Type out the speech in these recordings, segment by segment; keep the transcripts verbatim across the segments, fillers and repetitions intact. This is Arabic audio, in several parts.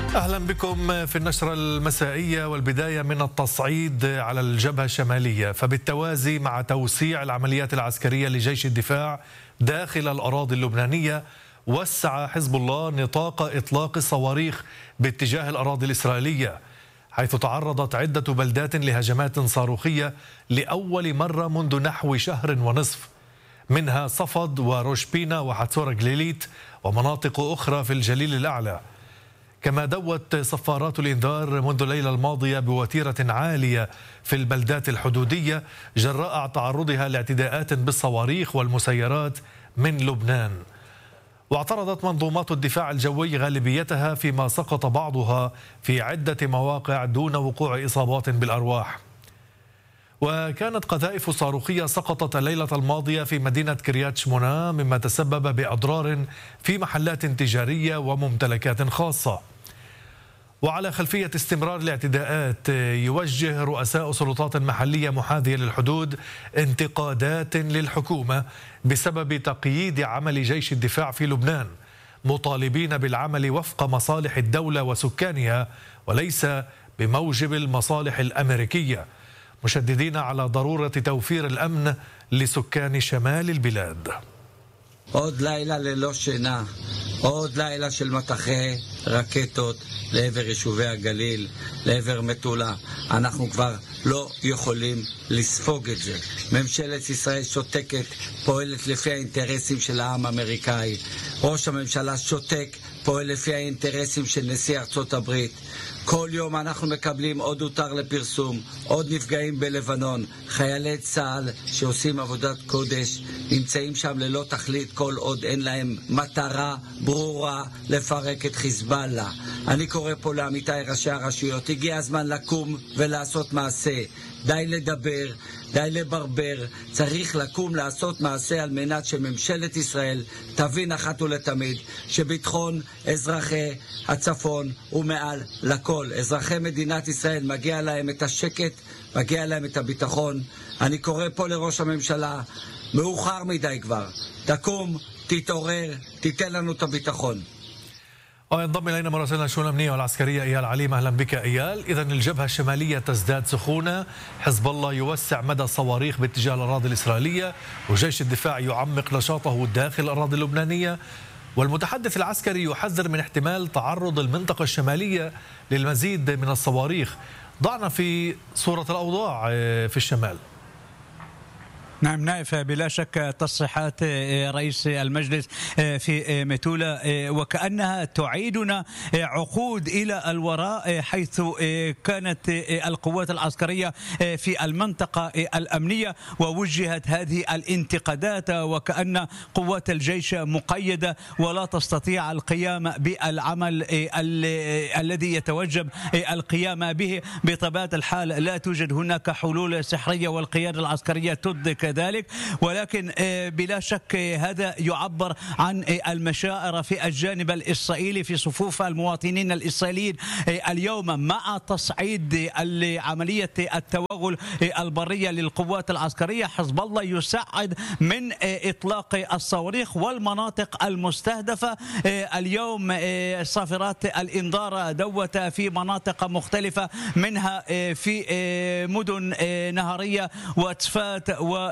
أهلا بكم في النشرة المسائية، والبداية من التصعيد على الجبهة الشمالية. فبالتوازي مع توسيع العمليات العسكرية لجيش الدفاع داخل الأراضي اللبنانية، وسع حزب الله نطاق إطلاق الصواريخ باتجاه الأراضي الإسرائيلية، حيث تعرضت عدة بلدات لهجمات صاروخية لأول مرة منذ نحو شهر ونصف، منها صفد وروش بينا وحتسورة جليليت ومناطق أخرى في الجليل الأعلى. كما دوت صفارات الإنذار منذ الليلة الماضية بوتيرة عالية في البلدات الحدودية جراء تعرضها لاعتداءات بالصواريخ والمسيرات من لبنان. واعترضت منظومات الدفاع الجوي غالبيتها، فيما سقط بعضها في عدة مواقع دون وقوع إصابات بالأرواح. وكانت قذائف صاروخية سقطت الليلة الماضية في مدينة كريات شمونا، مما تسبب بأضرار في محلات تجارية وممتلكات خاصة. وعلى خلفية استمرار الاعتداءات، يوجه رؤساء سلطات محلية محاذية للحدود انتقادات للحكومة بسبب تقييد عمل جيش الدفاع في لبنان، مطالبين بالعمل وفق مصالح الدولة وسكانها وليس بموجب المصالح الأمريكية، مشددين على ضرورة توفير الأمن לסוכן شمال البلاد. עוד לילה ללא שינה, עוד לילה של מטחי רקטות לעבר יישובי הגליל, לעבר מטולה. אנחנו כבר לא יכולים לספוג את זה. ממשלת ישראל שותקת, פועלת לפי האינטרסים של העם האמריקאי. ראש הממשלה שותק, פועל לפי האינטרסים של נשיא ארצות הברית. כל יום אנחנו מקבלים עוד הותר לפרסום, עוד נפגעים בלבנון. חיילי צה"ל שעושים עבודת קודש נמצאים שם ללא תכלית כל עוד אין להם מטרה ברורה לפרק את חיזבאללה. אני קורא פה לעמיתי ראשי הרשויות, הגיע הזמן לקום ולעשות מעשה. די לדבר, די לברבר, צריך לקום לעשות מעשה על מנת שממשלת ישראל תבין אחת ולתמיד שביטחון אזרחי הצפון הוא מעל לכל. אזרחי מדינת ישראל מגיע להם את השקט, מגיע להם את הביטחון. אני קורא פה לראש הממשלה, מאוחר מדי כבר, תקום, תתעורר, תיתן לנו את הביטחון. وينضم إلينا مراسلنا الشؤون الأمنية والعسكرية إيال عليم. أهلا بك إيال. إذن الجبهة الشمالية تزداد سخونة، حزب الله يوسع مدى الصواريخ باتجاه الأراضي الإسرائيلية، وجيش الدفاع يعمق نشاطه داخل الأراضي اللبنانية، والمتحدث العسكري يحذر من احتمال تعرض المنطقة الشمالية للمزيد من الصواريخ. ضعنا في صورة الأوضاع في الشمال. نعم نائف، بلا شك تصريحات رئيس المجلس في متولة وكأنها تعيدنا عقود إلى الوراء، حيث كانت القوات العسكرية في المنطقة الأمنية ووجهت هذه الانتقادات، وكأن قوات الجيش مقيدة ولا تستطيع القيام بالعمل الذي يتوجب القيام به. بطبيعة الحال لا توجد هناك حلول سحرية والقيادة العسكرية تدرك كذلك، ولكن بلا شك هذا يعبر عن المشاعر في الجانب الإسرائيلي في صفوف المواطنين الإسرائيليين اليوم، مع تصعيد عملية التوغل البرية للقوات العسكرية. حزب الله يساعد من إطلاق الصواريخ والمناطق المستهدفة. اليوم صافرات الإنذار دوت في مناطق مختلفة، منها في مدن نهرية وتصفات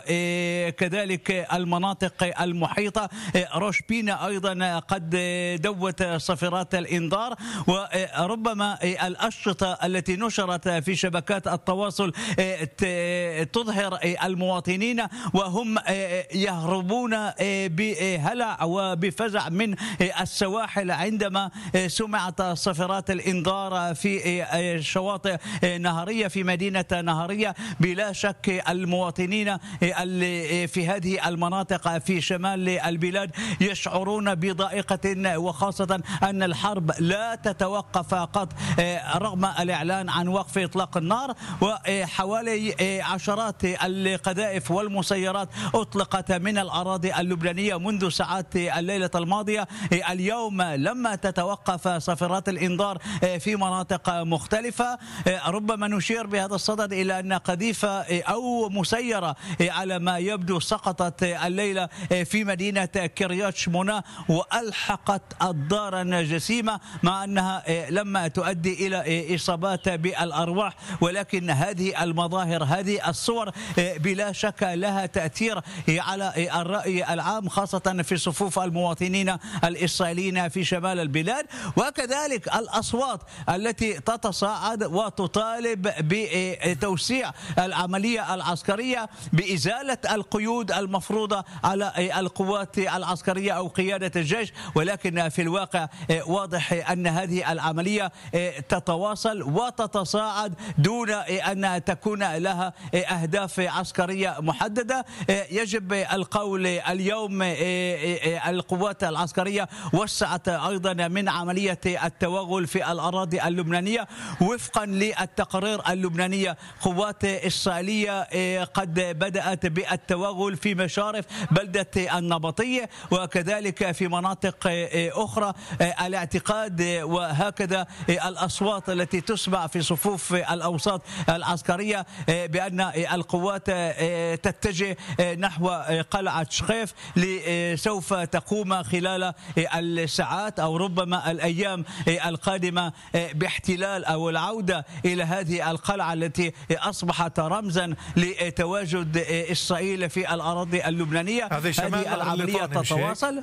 وكذلك المناطق المحيطة. روش بينا أيضا قد دوت صفرات الإنذار، وربما الأشرطة التي نشرت في شبكات التواصل تظهر المواطنين وهم يهربون بهلع وبفزع من السواحل عندما سمعت صفرات الإنذار في شواطئ نهرية في مدينة نهرية. بلا شك المواطنين في هذه المناطق في شمال البلاد يشعرون بضائقة، وخاصة أن الحرب لا تتوقف قط رغم الإعلان عن وقف إطلاق النار. وحوالي عشرات القذائف والمسيرات أطلقت من الأراضي اللبنانية منذ ساعات الليلة الماضية. اليوم لما تتوقف صفرات الإنذار في مناطق مختلفة، ربما نشير بهذا الصدد إلى أن قذيفة أو مسيرة على على ما يبدو سقطت الليلة في مدينة كريات شمونة وألحقت الدار جسيمة، مع أنها لما تؤدي إلى إصابات بالأرواح، ولكن هذه المظاهر هذه الصور بلا شك لها تأثير على الرأي العام، خاصة في صفوف المواطنين الإسرائيليين في شمال البلاد. وكذلك الأصوات التي تتصاعد وتطالب بتوسيع العملية العسكرية بإزالة القيود المفروضة على القوات العسكرية أو قيادة الجيش، ولكن في الواقع واضح أن هذه العملية تتواصل وتتصاعد دون أن تكون لها أهداف عسكرية محددة. يجب القول اليوم القوات العسكرية وسعت أيضا من عملية التوغل في الأراضي اللبنانية وفقا للتقارير اللبنانية. قوات إسرائيلية قد بدأت بالتوغل في مشارف بلدة النبطية وكذلك في مناطق أخرى. الاعتقاد وهكذا الأصوات التي تسمع في صفوف الأوساط العسكرية بأن القوات تتجه نحو قلعة شخيف سوف تقوم خلال الساعات أو ربما الأيام القادمة باحتلال أو العودة إلى هذه القلعة التي أصبحت رمزا لتواجد إسرائيل في الأراضي اللبنانية. هذه العملية تتواصل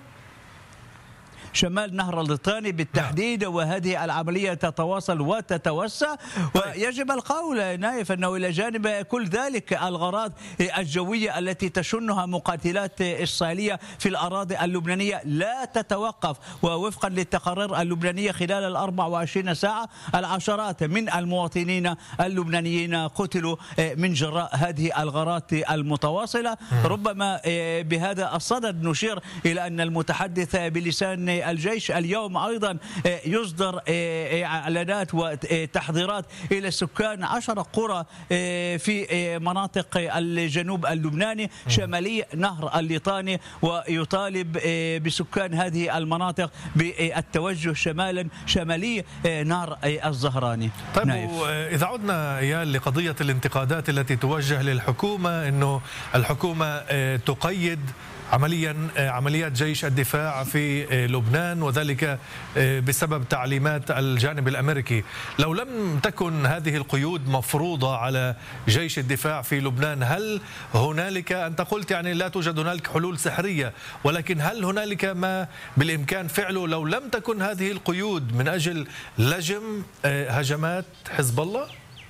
شمال نهر الليطاني بالتحديد، وهذه العملية تتواصل وتتوسع. ويجب القول نايف أنه إلى جانب كل ذلك الغارات الجوية التي تشنها مقاتلات إسرائيلية في الأراضي اللبنانية لا تتوقف، ووفقا للتقارير اللبنانية خلال الأربع وعشرين ساعة العشرات من المواطنين اللبنانيين قتلوا من جراء هذه الغارات المتواصلة. ربما بهذا الصدد نشير إلى أن المتحدث بلسان الجيش اليوم أيضا يصدر إعلانات وتحذيرات إلى سكان عشر قرى في مناطق الجنوب اللبناني شمالي نهر الليطاني، ويطالب بسكان هذه المناطق بالتوجه شمالا شمالي نهر الزهراني. طيب إذا عدنا إيال لقضية الانتقادات التي توجه للحكومة أنه الحكومة تقيد عمليا عمليات جيش الدفاع في لبنان وذلك بسبب تعليمات الجانب الأمريكي، لو لم تكن هذه القيود مفروضة على جيش الدفاع في لبنان، هل هنالك، أنت قلت يعني لا توجد هنالك حلول سحرية، ولكن هل هنالك ما بالإمكان فعله لو لم تكن هذه القيود من أجل لجم هجمات حزب الله؟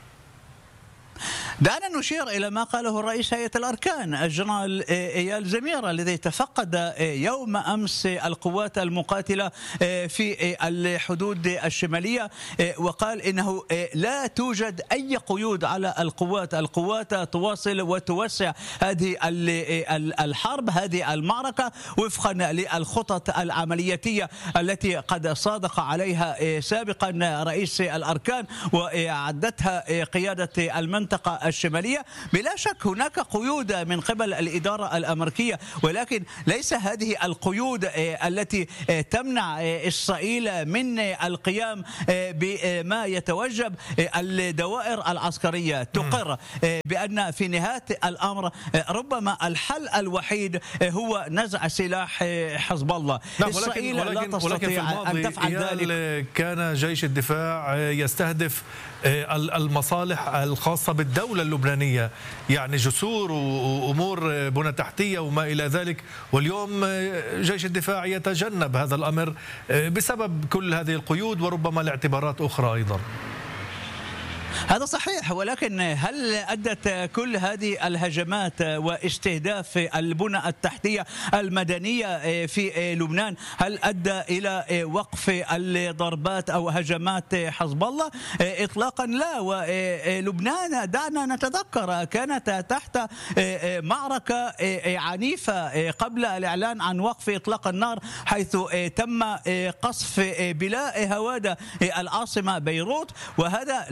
دعنا نشير إلى ما قاله رئيس هيئة الأركان الجنرال إيال زمير الذي تفقد يوم أمس القوات المقاتلة في الحدود الشمالية، وقال إنه لا توجد أي قيود على القوات القوات تواصل وتوسع هذه الحرب هذه المعركة وفقا للخطط العملياتية التي قد صادق عليها سابقا رئيس الأركان وعدتها قيادة المنطقة الشمالية. بلا شك هناك قيود من قبل الإدارة الأمريكية، ولكن ليس هذه القيود التي تمنع إسرائيل من القيام بما يتوجب. الدوائر العسكرية تقر بأن في نهاية الأمر ربما الحل الوحيد هو نزع سلاح حزب الله. نعم، إسرائيل ولكن لا تستطيع أن تفعل ذلك. كان جيش الدفاع يستهدف المصالح الخاصة بالدولة اللبنانية، يعني جسور وأمور بنى تحتية وما إلى ذلك، واليوم جيش الدفاع يتجنب هذا الأمر بسبب كل هذه القيود وربما لاعتبارات أخرى أيضا. هذا صحيح، ولكن هل أدت كل هذه الهجمات واستهداف البنى التحتية المدنية في لبنان هل أدى إلى وقف الضربات أو هجمات حزب الله؟ إطلاقا لا. ولبنان دعنا نتذكر كانت تحت معركة عنيفة قبل الإعلان عن وقف إطلاق النار، حيث تم قصف بلا هوادة العاصمة بيروت، وهذا لم يؤدي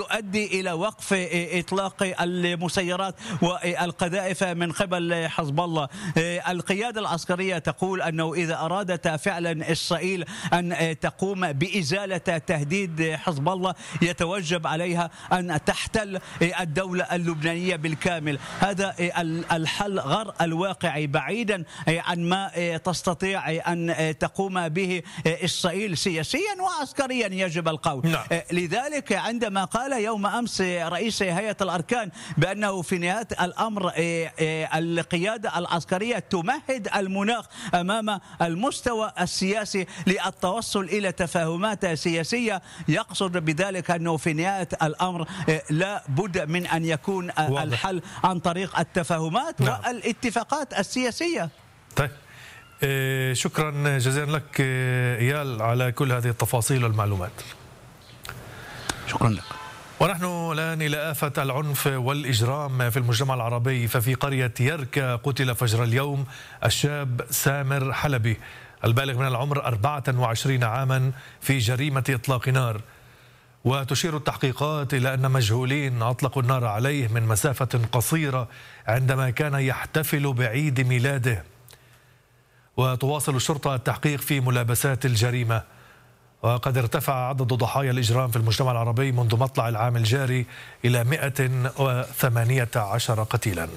تؤدي إلى وقف إطلاق المسيرات والقذائف من قبل حزب الله. القيادة العسكرية تقول أنه إذا أرادت فعلا إسرائيل أن تقوم بإزالة تهديد حزب الله يتوجب عليها أن تحتل الدولة اللبنانية بالكامل. هذا الحل غير الواقعي بعيدا عن ما تستطيع أن تقوم به إسرائيل سياسيا وعسكريا يجب القول. نعم. لذلك عندما قال يوم أمس رئيس هيئة الأركان بأنه في نهاية الأمر القيادة العسكرية تمهد المناخ أمام المستوى السياسي للتوصل إلى تفاهمات سياسية، يقصد بذلك أنه في نهاية الأمر لا بد من أن يكون واضح. الحل عن طريق التفاهمات نعم. والاتفاقات السياسية. طيب شكرا جزيلا لك إيال على كل هذه التفاصيل والمعلومات. شكرا لك. ونحن الآن إلى آفة العنف والإجرام في المجتمع العربي. ففي قرية يركا قتل فجر اليوم الشاب سامر حلبي البالغ من العمر أربعة وعشرين عاما في جريمة إطلاق نار. وتشير التحقيقات إلى أن مجهولين أطلقوا النار عليه من مسافة قصيرة عندما كان يحتفل بعيد ميلاده. وتواصل الشرطة التحقيق في ملابسات الجريمة. وقد ارتفع عدد ضحايا الإجرام في المجتمع العربي منذ مطلع العام الجاري إلى مئة وثمانية عشر قتيلا.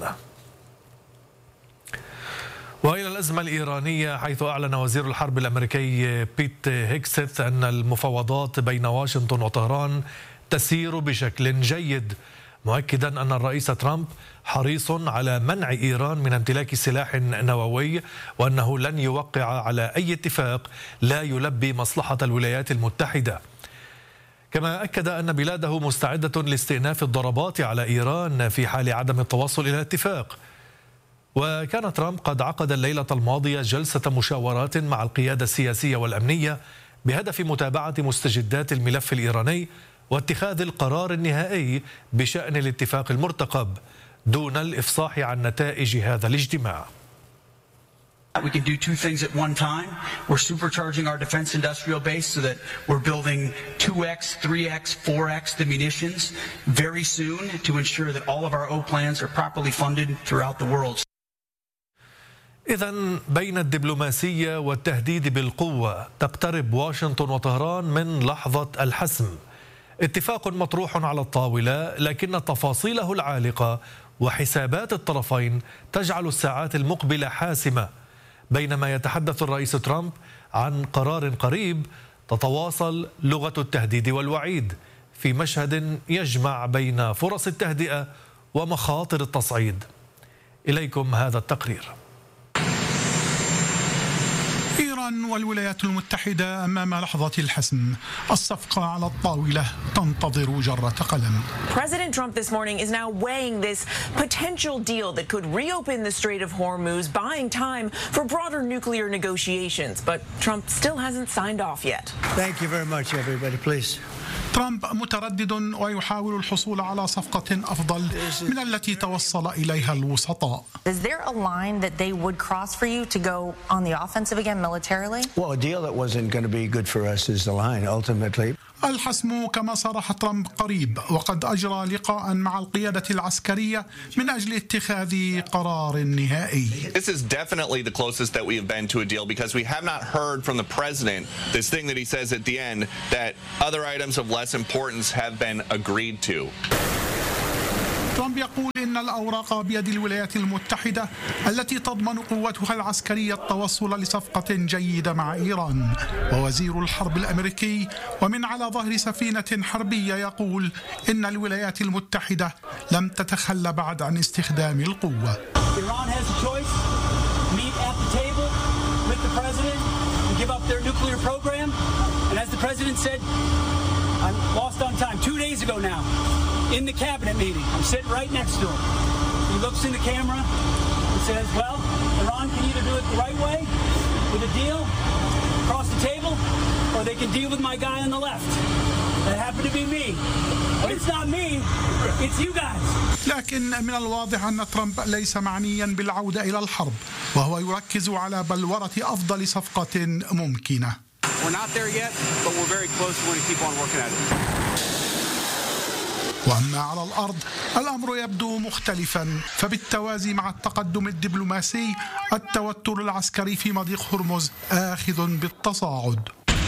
وإلى الأزمة الإيرانية، حيث أعلن وزير الحرب الأمريكي بيت هيكسيت أن المفاوضات بين واشنطن وطهران تسير بشكل جيد، مؤكدا أن الرئيس ترامب حريص على منع إيران من امتلاك سلاح نووي، وأنه لن يوقع على أي اتفاق لا يلبي مصلحة الولايات المتحدة. كما أكد أن بلاده مستعدة لاستئناف الضربات على إيران في حال عدم التوصل إلى اتفاق. وكان ترامب قد عقد الليلة الماضية جلسة مشاورات مع القيادة السياسية والأمنية بهدف متابعة مستجدات الملف الإيراني واتخاذ القرار النهائي بشأن الاتفاق المرتقب دون الإفصاح عن نتائج هذا الاجتماع. We can do two things at one time. We're supercharging our defense industrial base so that we're building two X, three X, four X the munitions very soon to ensure that all of our O plans are properly funded throughout the world. إذن بين الدبلوماسية والتهديد بالقوة تقترب واشنطن وطهران من لحظة الحسم. اتفاق مطروح على الطاولة، لكن تفاصيله العالقة وحسابات الطرفين تجعل الساعات المقبلة حاسمة. بينما يتحدث الرئيس ترامب عن قرار قريب، تتواصل لغة التهديد والوعيد في مشهد يجمع بين فرص التهدئة ومخاطر التصعيد. إليكم هذا التقرير. إيران والولايات المتحدة أمام لحظة الحسم. الصفقة على الطاولة تنتظر جرة قلم. President Trump this morning is now weighing this potential deal that could reopen the Strait of Hormuz, buying time for broader nuclear negotiations. But Trump still hasn't signed off yet. Thank you very much, everybody. Please. ترامب متردد ويحاول الحصول على صفقة أفضل من التي توصل إليها الوسطاء. Is there a line that they would cross for you to go on the offensive again militarily? Well, a deal that wasn't going to be good for us is the line ultimately. الحسم كما صرح ترامب قريب، وقد أجرى لقاء مع القيادة العسكرية من أجل اتخاذ قرار نهائي. This is definitely the closest that we have been to a deal because we have not heard from the president this thing that he says at the end that other items of less importance have been agreed to. ترامب يقول إن الأوراق بيد الولايات المتحدة التي تضمن قوتها العسكرية التوصل لصفقة جيدة مع إيران. ووزير الحرب الأمريكي ومن على ظهر سفينة حربية يقول إن الولايات المتحدة لم تتخلى بعد عن استخدام القوة. Iran has a choice. Meet at the table with the president and give up their nuclear program. And as the president said, I'm lost on time. Two days ago now, in the cabinet meeting, I'm sitting right next to him. He looks in the camera and says, well, Iran can either do it the right way with a deal across the table, or they can deal with my guy on the left. That happened to be me. But it's not me, it's you guys. لكن من الواضح أن ترامب ليس معنيا بالعودة إلى الحرب، وهو يركز على بلورة أفضل صفقة ممكنة. We're not there yet, but we're very close. We're going to keep on working at it. وأما على الأرض الأمر يبدو مختلفا، فبالتوازي مع التقدم الدبلوماسي التوتر العسكري في مضيق هرمز آخذ بالتصاعد.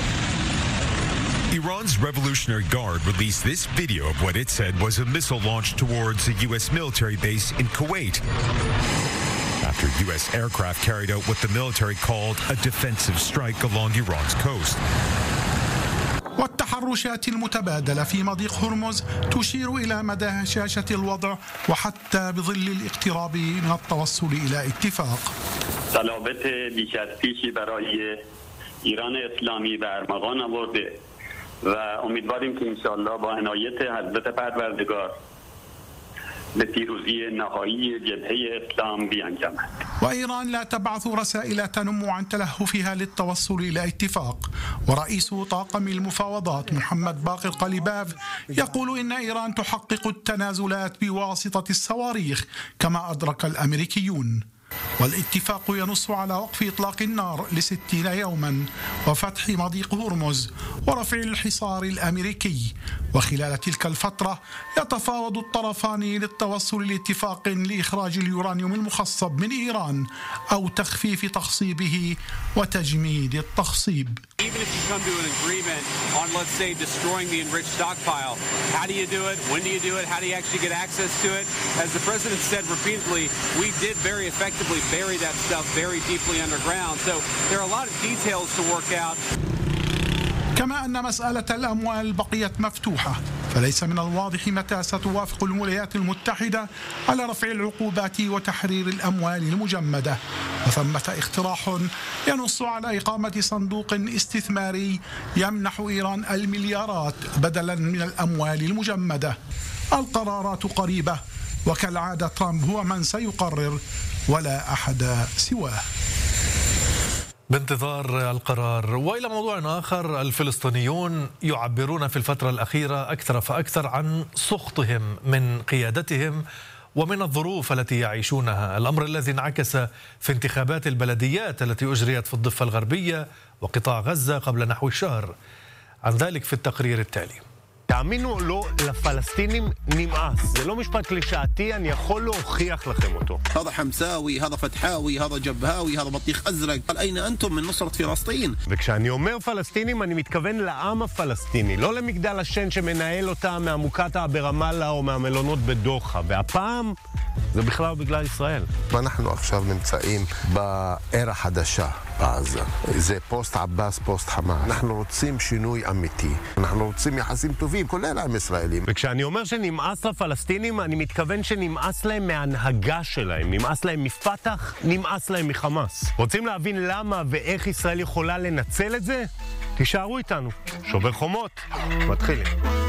Iran's Revolutionary Guard released this video of what it said was a missile launch towards a U S military base in Kuwait, after U S aircraft carried out what the military called a defensive strike along Iran's coast. والتحرشات المتبادلة في مضيق هرمز تشير إلى مدى هشاشة الوضع وحتى بظل الاقتراب من التوصل إلى اتفاق. صلابت بیش از پیشی برای ایران اسلامی به ارمغان آورده و امیدواریم که انشاءالله با عنایت حضرت پروردگار به پیروزی نهایی جبهه اسلام بیانجامد. وإيران لا تبعث رسائل تنم عن تلهفها للتوصل إلى اتفاق، ورئيس طاقم المفاوضات محمد باقر قليباف يقول إن إيران تحقق التنازلات بواسطة الصواريخ كما أدرك الأمريكيون. والاتفاق ينص على وقف إطلاق النار لستين يوما وفتح مضيق هرمز ورفع الحصار الأمريكي. وخلال تلك الفترة يتفاوض الطرفان للتوصل لاتفاق لإخراج اليورانيوم المخصب من إيران أو تخفيف تخصيبه وتجميد التخصيب. Even if you come to an agreement on, let's say, destroying the enriched stockpile, how do you do it? When do you do it? How do you actually get access to it? As the president said repeatedly, we did very effectively bury that stuff very deeply underground. So there are a lot of details to work out. كما أن مسألة الأموال بقيت مفتوحة، فليس من الواضح متى ستوافق الولايات المتحدة على رفع العقوبات وتحرير الأموال المجمدة. وثمة اقتراح ينص على إقامة صندوق استثماري يمنح إيران المليارات بدلا من الأموال المجمدة. القرارات قريبة، وكالعادة ترامب هو من سيقرر ولا أحد سواه. بانتظار القرار. وإلى موضوع آخر، الفلسطينيون يعبرون في الفترة الأخيرة أكثر فأكثر عن سخطهم من قيادتهم ومن الظروف التي يعيشونها، الأمر الذي انعكس في انتخابات البلديات التي أجريت في الضفة الغربية وقطاع غزة قبل نحو شهر. عن ذلك في التقرير التالي. תאמינו או לא, לפלסטינים נמאס. זה לא משפט קלישאתי, אני יכול להוכיח לכם אותו. هذا حمساوي، هذا فتحاوي، هذا جبهاوي، هذا بطيخ أزرق. قال أين أنتم من نصرة فلسطين؟ וכשאני אומר פלסטינים, אני מתכוון לעם הפלסטיני, לא למגדל השן שמנהל אותה מהמוקטעה ברמאללה או מהמלונות בדוחה. והפעם זה בכלל בגלל ישראל. ואנחנו עכשיו נמצאים בערה חדשה בעזה. זה פוסט עבאס, פוסט חמאס. אנחנו רוצים שינוי אמיתי. אנחנו רוצים יחסים טובים, כולל עם ישראלים. וכשאני אומר שנמאס לפלסטינים, אני מתכוון שנמאס להם מההנהגה שלהם. נמאס להם מפתח, נמאס להם מחמאס. רוצים להבין למה ואיך ישראל יכולה לנצל את זה? תישארו איתנו. שובר חומות. מתחילים.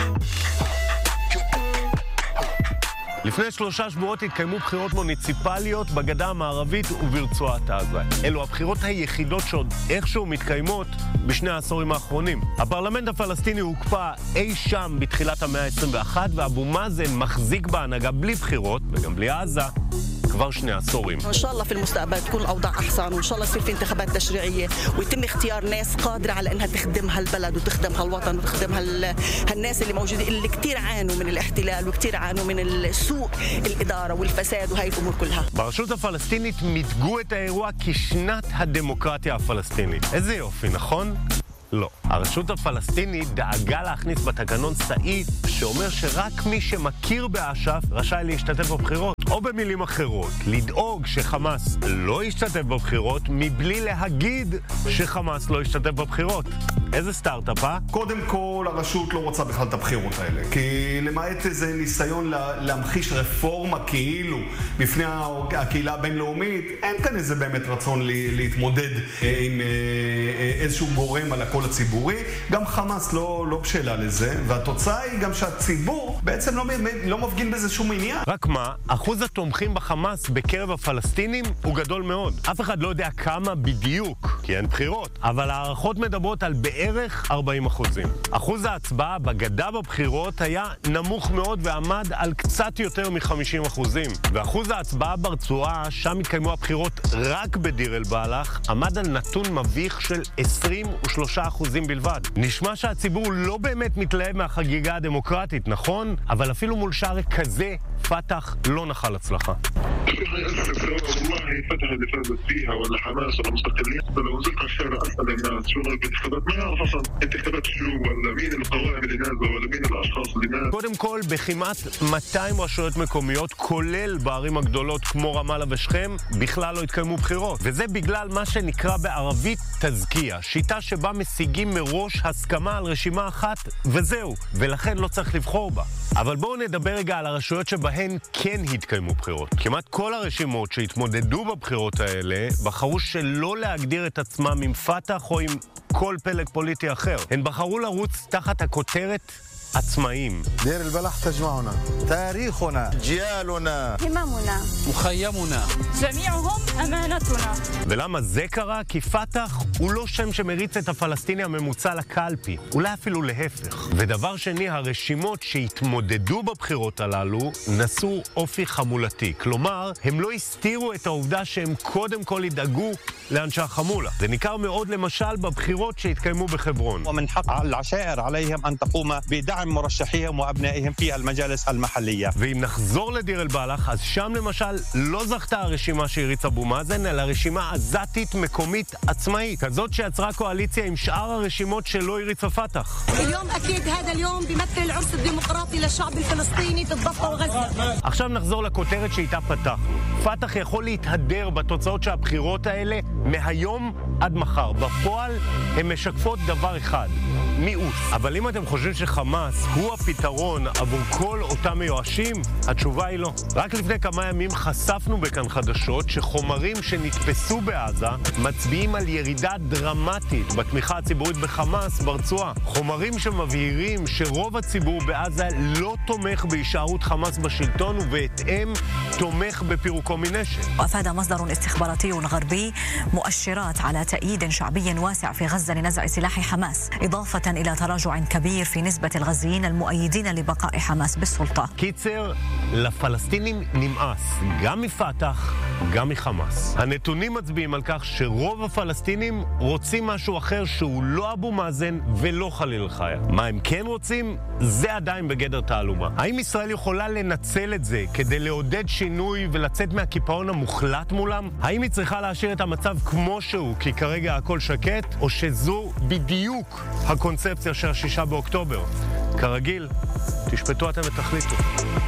לפני שלושה שבועות התקיימו בחירות מוניציפליות בגדה המערבית וברצועת עזה. אלו הבחירות היחידות שעוד איכשהו מתקיימות בשני העשורים האחרונים. הפרלמנט הפלסטיני הוקפא אי שם בתחילת המאה ה-עשרים ואחת, ואבו מאזן מחזיק בהנהגה בלי בחירות, וגם בלי עזה, כבר שני עשורים. ان شاء الله في المستقبل تكون الاوضاع احسن، وان شاء الله يصير في انتخابات تشريعيه ويتم اختيار ناس قادره على انها تخدم هالبلد وتخدم هالوطن وتخدم هال... هالناس اللي موجودين اللي كثير عانوا من الاحتلال وكثير عانوا من سوء الاداره والفساد وهي الامور كلها. ברשות הפלסטינית מיתגו את האירוע כשנת הדמוקרטיה הפלסטינית. איזה יופי, נכון? לא. הרשות הפלסטינית דאגה להכניס בתקנון סעיף שאומר שרק מי שמכיר באש"ף רשאי להשתתף בבחירות. או במילים אחרות, לדאוג שחמאס לא ישתתף בבחירות מבלי להגיד שחמאס לא ישתתף בבחירות. איזה סטארט-אפ, אה? קודם כל, הרשות לא רוצה בכלל את הבחירות האלה. כי למעט איזה ניסיון להמחיש רפורמה כאילו בפני הקהילה הבינלאומית, אין כאן איזה באמת רצון להתמודד עם איזשהו גורם על הקול הציבורי. גם חמאס לא, לא בשלה לזה, והתוצאה היא גם שהציבור בעצם לא, לא מפגין בזה שום עניין. רק מה, אחוז התומכים בחמאס בקרב הפלסטינים הוא גדול מאוד. אף אחד לא יודע כמה בדיוק, כי אין בחירות. אבל הערכות מדברות על בערך בערך ארבעים אחוזים. אחוז ההצבעה בגדה בבחירות היה נמוך מאוד ועמד על קצת יותר מ-חמישים אחוזים. ואחוז ההצבעה ברצועה, שם התקיימו הבחירות רק בדיר אל בלח, עמד על נתון מביך של עשרים ושלושה אחוזים בלבד. נשמע שהציבור לא באמת מתלהב מהחגיגה הדמוקרטית, נכון? אבל אפילו מול שער כזה, פתח לא נחל הצלחה. والله فتح اللي فازت فيها ولا حماس ولا مستقلين لو نزلت على الشارع اسال الناس شو رايك بالانتخابات ما يعرف اصلا انتخابات شو ولا مين القوائم اللي نازله ولا مين الاشخاص اللي نازله. קודם כל, בכמעט מאתיים רשויות מקומיות, כולל בערים הגדולות כמו רמאללה ושכם, בכלל לא התקיימו בחירות. וזה בגלל מה שנקרא בערבית תזקייה, שיטה שבה משיגים מראש הסכמה על רשימה אחת וזהו, ולכן לא צריך לבחור בה. אבל בואו נדבר רגע על הרשויות שבהן כן התקיימו בחירות. כמעט כל הרשימות שהתמודדו בבחירות האלה בחרו שלא להגדיר את עצמם עם פתח או עם כל פלג פוליטי אחר. הן בחרו לרוץ תחת הכותרת עצמאים. דיר אל-בלח תג'מעונה, תאריכונה, ג'יאלונה, هممنا, מוחיימונה. جميعهم أمانتنا. ולמה זה קרה? כי פתח הוא לא שם שמריץ את הפלסטיני הממוצע לקלפי, אולי אפילו להפך. ודבר שני, הרשימות שהתמודדו בבחירות הללו נשאו אופי חמולתי. כלומר, הם לא הסתירו את העובדה שהם קודם כל ידאגו לאנשי החמולה. זה ניכר מאוד למשל בבחירות שהתקיימו בחברון. ومن حق العشائر عليهم أن تقوم بدعم مرشحيهم وأبنائهم في المجالس المحلية. ואם נחזור לדיר אל בלח, אז שם למשל לא זכתה הרשימה שהריץ אבו מאזן, אלא רשימה עזתית מקומית עצמאית, כזאת שיצרה קואליציה עם שאר הרשימות שלא הריצה פתח. اليوم أكيد هذا اليوم بيمثل العرس الديمقراطي للشعب الفلسطيني في الضفة وغزة. עכשיו נחזור לכותרת שאיתה פתחנו. פתח יכול להתהדר בתוצאות של הבחירות האלה מהיום עד מחר. בפועל הם משקפות דבר אחד, מיאוס. אבל אם אתם חושבים שחמאס הוא הפתרון עבור כל אותם מיואשים, התשובה היא לא. רק לפני כמה ימים חשפנו בכאן חדשות שחומרים שנתפסו בעזה מצביעים על ירידה דרמטית בתמיכה הציבורית בחמאס ברצועה. חומרים שמבהירים שרוב הציבור בעזה לא תומך בהישארות חמאס בשלטון ובהתאם תומך בפירוקו מנשק. وأفاد مصدر استخباراتي غربي مؤشرات على تأييد شعبي واسع في غزة لنزع سلاح حماس، إضافة إلى تراجع كبير في نسبة الغزيين المؤيدين لبقاء حماس بالسلطة. קיצר, לפלסטינים נמאס, גם מפתח, גם מחמאס. הנתונים מצביעים על כך שרוב הפלסטינים רוצים משהו אחר שהוא לא אבו מאזן ולא חליל חיה. מה הם כן רוצים? זה עדיין בגדר תעלומה. האם ישראל יכולה לנצל את זה כדי לעודד שינוי ולצאת מהקיפאון המוחלט מולם? האם היא צריכה להשאיר את המצב כמו שהוא, כי כרגע הכל שקט, או שזו בדיוק הקונספציה של השישה באוקטובר? כרגיל, תשפטו אתם ותחליטו.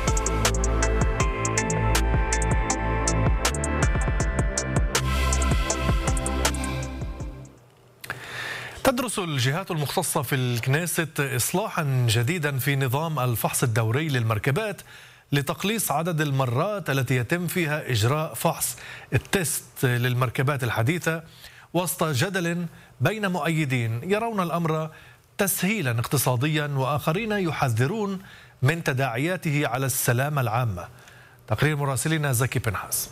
تدرس الجهات المختصة في الكنيست إصلاحا جديدا في نظام الفحص الدوري للمركبات لتقليص عدد المرات التي يتم فيها إجراء فحص التست للمركبات الحديثة وسط جدل بين مؤيدين يرون الأمر تسهيلا اقتصاديا وآخرين يحذرون من تداعياته على السلامة العامة. تقرير مراسلنا زكي بنحاس.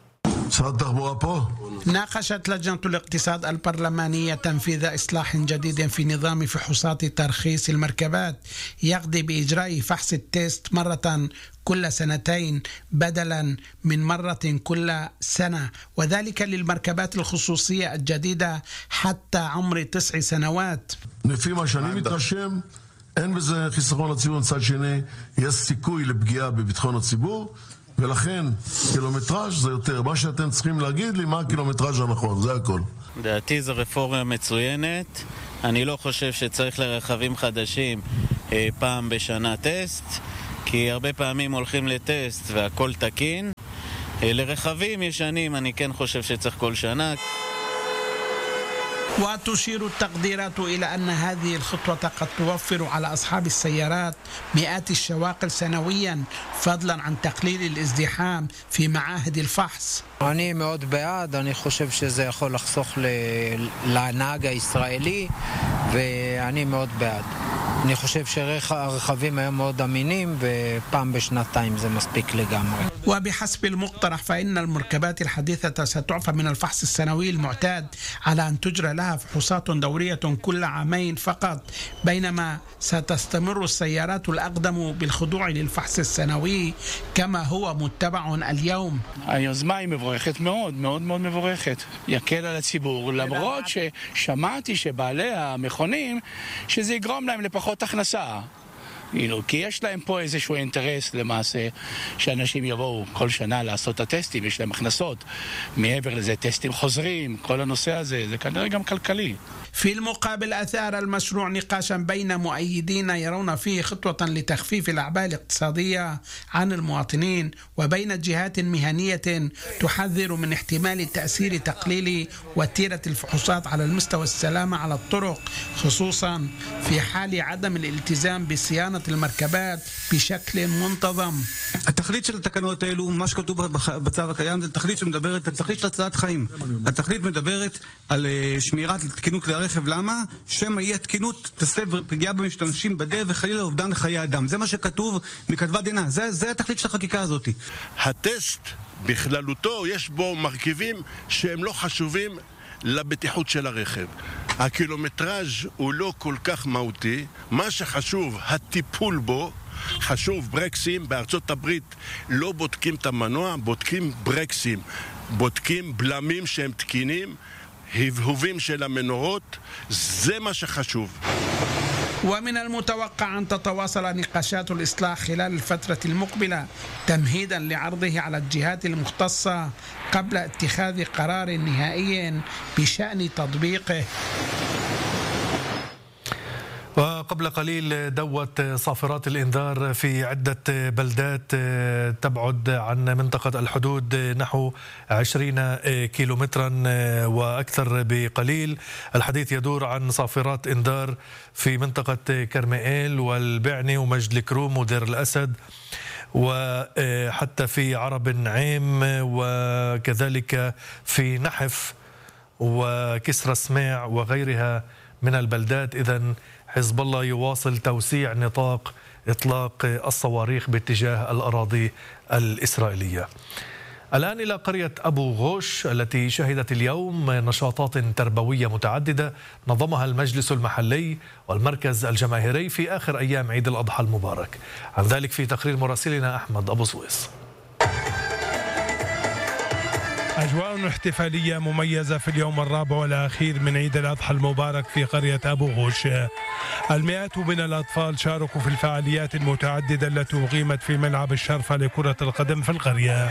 ناقشت لجنة الاقتصاد البرلمانية تنفيذ إصلاح جديد في نظام فحوصات ترخيص المركبات يقضي بإجراء فحص التيست مرة كل سنتين بدلا من مرة كل سنة، وذلك ללמרכבת الخصوصية الجديدة حتى عمر תשע سنوات. לפי מה שאני מתרשם, אין בזה חיסכון לציבור. מצד שני, יש סיכוי לפגיעה בביטחון הציבור, ולכן קילומטראז' זה יותר. מה שאתם צריכים להגיד לי, מה הקילומטראז' הנכון, זה הכל. דעתי זו רפורמה מצוינת. אני לא חושב שצריך לרכבים חדשים אה, פעם בשנה טסט, כי הרבה פעמים הולכים לטסט והכל תקין. אה, לרכבים ישנים אני כן חושב שצריך כל שנה. وتشير التقديرات إلى أن هذه الخطوة قد توفر على أصحاب السيارات مئات الشواغل سنويا فضلا عن تقليل الازدحام في معاهد الفحص. אני מאוד בעד, אני חושב שזה יכול לחסוך לנהג הישראלי ואני מאוד בעד. אני חושב שהרכבים הם מאוד אמינים ופעם בשנתיים זה מספיק לגמרי. وبحسب المقترح فإن المركبات الحديثة ستعفى من الفحص السنوي المعتاد على أن تجرى لها فحوصات دورية كل عامين فقط، بينما ستستمر السيارات الأقدم بالخضوع للفحص السنوي كما هو متبع اليوم. היוזמה היא מבורכת מאוד, מאוד מאוד מבורכת. יקל על הציבור, למרות ששמעתי שבעלי המכונים שזה יגרום להם לפחות הכנסה. כי יש להם פה איזשהו אינטרס למעשה שאנשים יבואו כל שנה לעשות את הטסטים, יש להם הכנסות. מעבר לזה טסטים חוזרים, כל הנושא הזה, זה כנראה גם כלכלי. في المقابل أثار المشروع نقاشا بين مؤيدين يرون فيه خطوة لتخفيف الأعباء الاقتصادية عن المواطنين وبين جهات مهنية تحذر من احتمال تأثير تقليل وتيرة الفحوصات على المستوى السلامة على الطرق، خصوصا في حال عدم الالتزام بصيانة المركبات بشكل منتظم. התכלית של התקנות האלו, מה שכתוב בצו הקיים, זה תכלית שמדברת, התכלית של הצלת חיים. התכלית מדברת על שמירת תקינות כלי הרכב. למה? שמא אי התקינות תסב פגיעה במשתמשים בדרך וחלילה אובדן חיי אדם. זה מה שכתוב מכתבה דינה. זה, זה התכלית של החקיקה הזאת. הטסט בכללותו יש בו מרכיבים שהם לא חשובים לבטיחות של הרכב. הקילומטראז' הוא לא כל כך מהותי. מה שחשוב, הטיפול בו. חשוב ברקסים. בארצות הברית לא בודקים את המנוע, בודקים ברקסים, בודקים בלמים שהם תקינים, הבהובים של המנורות, זה מה שחשוב. ومن المتوقع أن تتواصل نقاشات الإصلاح خلال الفترة المقبلة تمهيدا لعرضه على الجهات المختصة قبل اتخاذ قرار نهائي بشأن تطبيقه. وقبل قليل دوت صافرات الإنذار في عدة بلدات تبعد عن منطقة الحدود نحو عشرين كيلومترا وأكثر بقليل. الحديث يدور عن صافرات إنذار في منطقة كرمائيل والبعني ومجد الكروم ودير الأسد وحتى في عرب النعيم وكذلك في نحف وكسرى سماع وغيرها من البلدات. إذن حزب الله يواصل توسيع نطاق إطلاق الصواريخ باتجاه الأراضي الإسرائيلية. الآن إلى قرية أبو غوش التي شهدت اليوم نشاطات تربوية متعددة نظمها المجلس المحلي والمركز الجماهيري في آخر أيام عيد الأضحى المبارك. عن ذلك في تقرير مراسلنا أحمد أبو سويس. أجواء احتفالية مميزة في اليوم الرابع والأخير من عيد الأضحى المبارك في قرية أبو غوش. المئات من الأطفال شاركوا في الفعاليات المتعددة التي أقيمت في ملعب الشرفة لكرة القدم في القرية.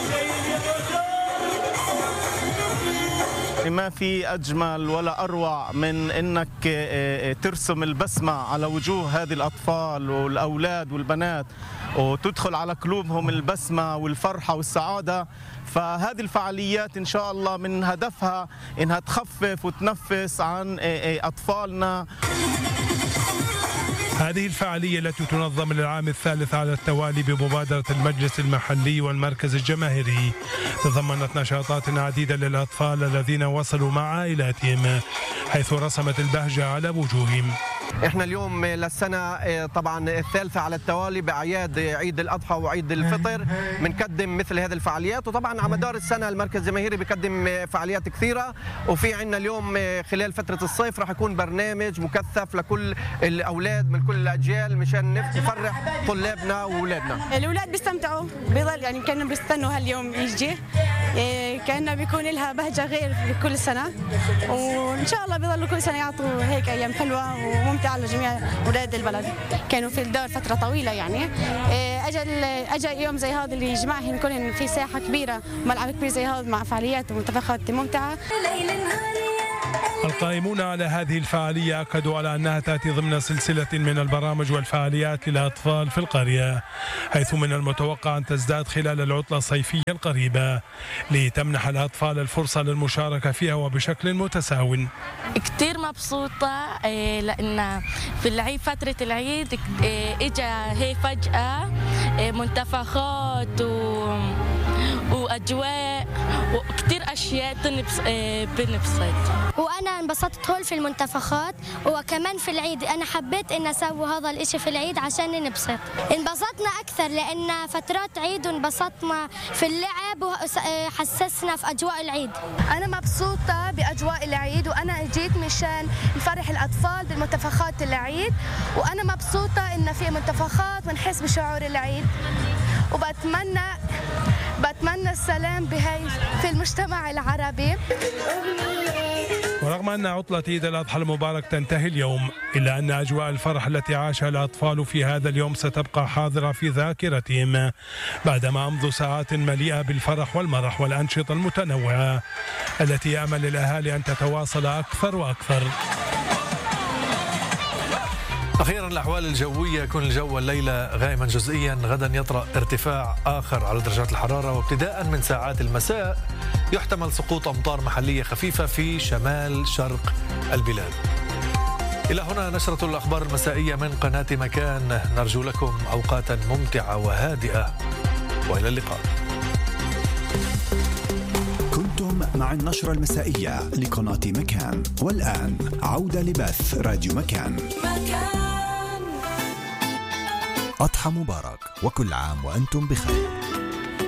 ما في أجمل ولا أروع من أنك ترسم البسمة على وجوه هذه الأطفال والأولاد والبنات وتدخل على قلوبهم البسمة والفرحة والسعادة. فهذه الفعاليات إن شاء الله من هدفها إنها تخفف وتنفس عن أطفالنا. هذه الفعالية التي تنظم للعام الثالث على التوالي بمبادرة المجلس المحلي والمركز الجماهيري تضمنت نشاطات عديدة للأطفال الذين وصلوا مع عائلاتهم حيث رسمت البهجة على وجوههم. احنا اليوم للسنة طبعا الثالثة على التوالي بأعياد عيد الأضحى وعيد الفطر بنقدم مثل هذه الفعاليات، وطبعا على مدار السنة المركز الجماهيري بيقدم فعاليات كثيرة، وفي عندنا اليوم خلال فترة الصيف راح يكون برنامج مكثف لكل الأولاد من كل الأجيال مشان نفرح طلابنا وأولادنا. الأولاد بيستمتعوا، بيضل يعني كانوا بيستنوا هاليوم يجي، كأنه بيكون لها بهجة غير كل سنة، وإن شاء الله بيضلوا كل سنة يعطوا هيك أيام حلوة وممتعة لجميع أولاد البلد. كانوا في الدار فترة طويلة يعني، أجل أجا يوم زي هذا اللي يجمعهم كلهم في ساحة كبيرة ملعب كبير زي هذا مع فعاليات ومنتفخات ممتعة. القائمون على هذه الفعالية أكدوا على أنها تأتي ضمن سلسلة من البرامج والفعاليات للأطفال في القرية، حيث من المتوقع أن تزداد خلال العطلة الصيفية القريبة لتمنح الأطفال الفرصة للمشاركة فيها وبشكل متساو. كتير مبسوطة لأن في العيد فترة العيد إجا هي فجأة منتفخات و... وأجواء وكتير أشياء تنبس... بنبسط. وأنا انبسطت هول في المنتفخات وكمان في العيد. أنا حبيت إن أسوي هذا الإشي في العيد عشان ننبسط. انبسطنا أكثر لأن فترات عيد وانبسطنا في اللعب وحسسنا في أجواء العيد. أنا مبسوطة بأجواء العيد وأنا جيت مشان نفرح الأطفال بالمنتفخات العيد، وأنا مبسوطة إن في منتفخات ونحس بشعور العيد، وبتمنى بتمنى السلام بهاي في المجتمع العربي. ورغم أن عطلة عيد الأضحى المبارك تنتهي اليوم، إلا أن أجواء الفرح التي عاشها الأطفال في هذا اليوم ستبقى حاضرة في ذاكرتهم بعدما أمضوا ساعات مليئة بالفرح والمرح والأنشطة المتنوعة التي يأمل الأهالي أن تتواصل أكثر وأكثر. أخيرا الأحوال الجوية، يكون الجو الليلة غائما جزئيا، غدا يطرأ ارتفاع آخر على درجات الحرارة، وابتداء من ساعات المساء يحتمل سقوط أمطار محلية خفيفة في شمال شرق البلاد. إلى هنا نشرة الأخبار المسائية من قناة مكان، نرجو لكم أوقاتا ممتعة وهادئة، وإلى اللقاء. كنتم مع النشرة المسائية لقناة مكان، والآن عودة لبث راديو مكان. أضحى مبارك وكل عام وأنتم بخير.